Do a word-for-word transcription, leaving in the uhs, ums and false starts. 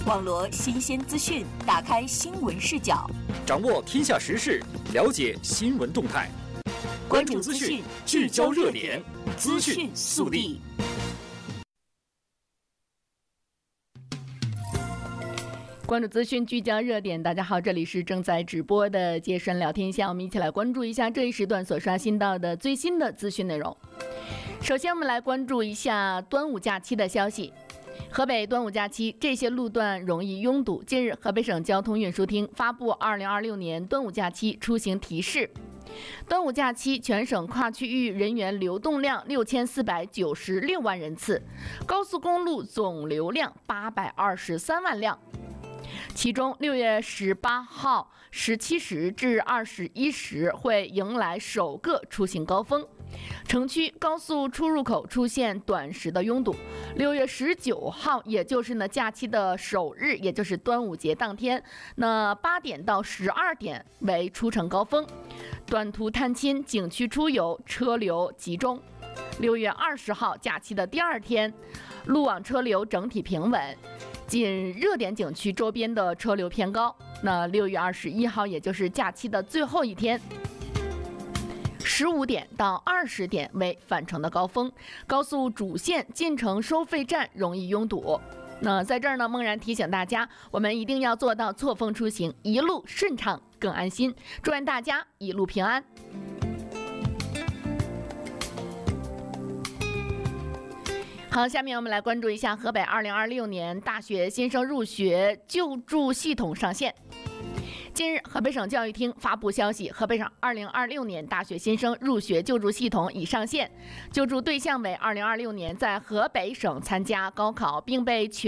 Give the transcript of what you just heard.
网罗新鲜资讯，打开新闻视角， 掌握天下时事，了解新闻动态。关注资讯，聚焦热点，资讯速递。 关注资讯，聚焦热点。大家好，这里是正在直播的杰森聊天下，我们一起来关注一下这一时段所刷新到的最新的资讯内容。首先，我们来关注一下端午假期的消息。河北端午假期这些路段容易拥堵。近日，河北省交通运输厅发布二零二六年端午假期出行提示。端午假期全省跨区域人员流动量六千四百九十六万人次，高速公路总流量八百二十三万辆。其中，六月十八号十七时至二十一时会迎来首个出行高峰，城区高速出入口出现短时的拥堵。六月十九号，也就是呢假期的首日，也就是端午节当天，那八点到十二点为出城高峰，短途探亲、景区出游车流集中。六月二十号，假期的第二天，路网车流整体平稳。仅热点景区周边的车流偏高。那六月二十一号，也就是假期的最后一天，十五点到二十点为返程的高峰，高速主线进城收费站容易拥堵。那在这儿呢，梦然提醒大家，我们一定要做到错峰出行，一路顺畅更安心。祝愿大家一路平安。好，下面我们来关注一下河北二零二六年大学新生入学救助系统上线。近日，河北省教育厅发布消息，河北省二零二六年大学新生入学救助系统已上线，救助对象为二零二六年在河北省参加高考并被全